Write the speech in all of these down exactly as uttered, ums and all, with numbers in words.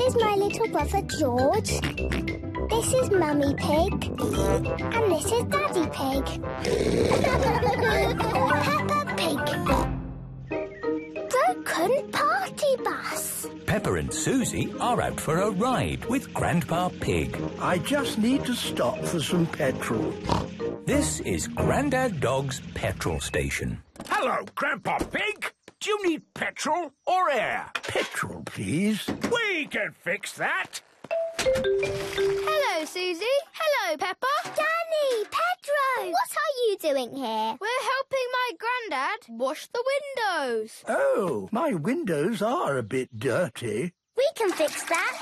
is my little brother George. This is Mummy Pig. And this is Daddy Pig. Peppa Pig. Broken party bus. Peppa and Susie are out for a ride with Grandpa Pig. I just need to stop for some petrol. This is Grandad Dog's petrol station. Hello, Grandpa Pig. Do you need petrol or air? Petrol, please. We can fix that. Hello, Susie. Hello, Peppa. Danny, Pedro, what are you doing here? We're helping my Grandad wash the windows. Oh, my windows are a bit dirty. We can fix that.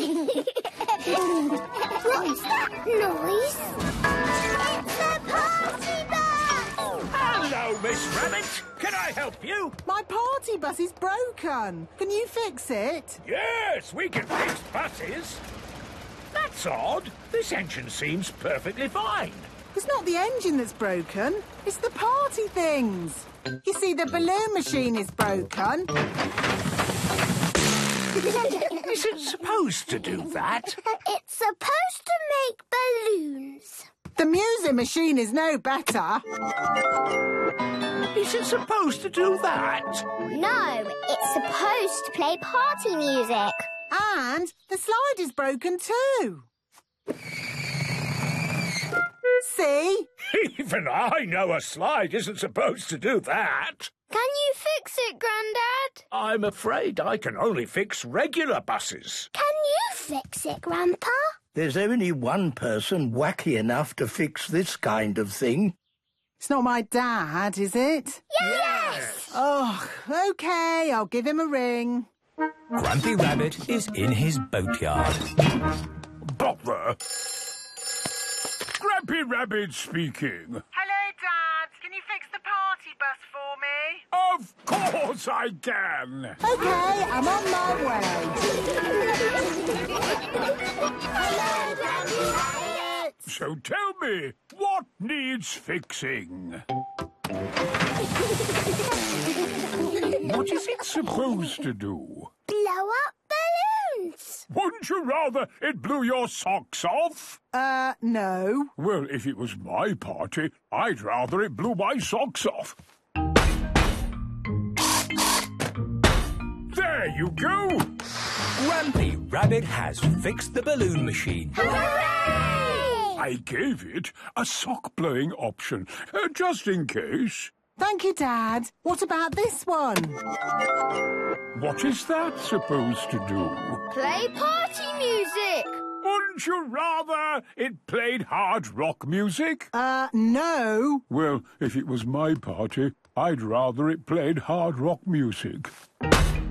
What's that noise? It's a party bus! Hello, Miss Rabbit. Can I help you? My party bus is broken. Can you fix it? Yes, we can fix buses. That's odd. This engine seems perfectly fine. It's not the engine that's broken. It's the party things. You see, the balloon machine is broken. Is it supposed to do that? It's supposed to make balloons. The music machine is no better. Is it supposed to do that? No, it's supposed to play party music. And the slide is broken too. See? Even I know a slide isn't supposed to do that. Can you fix it, Grandad? I'm afraid I can only fix regular buses. Can you fix it, Grandpa? There's only one person wacky enough to fix this kind of thing. It's not my dad, is it? Yes! Oh, OK, I'll give him a ring. Grampy Rabbit is in his boatyard. Bother! Grampy Rabbit speaking. Hello, Dad. Can you fix the party bus for me? Of course I can. OK, I'm on my way. Hello, Grampy Rabbit. So tell me, what needs fixing? What is it supposed to do? Blow up balloons. Wouldn't you rather it blew your socks off? Uh, no. Well, if it was my party, I'd rather it blew my socks off. There you go! Grampy Rabbit has fixed the balloon machine. Hooray! I gave it a sock-blowing option, uh, just in case. Thank you, Dad. What about this one? What is that supposed to do? Play party music. Wouldn't you rather it played hard rock music? Uh, no. Well, if it was my party, I'd rather it played hard rock music.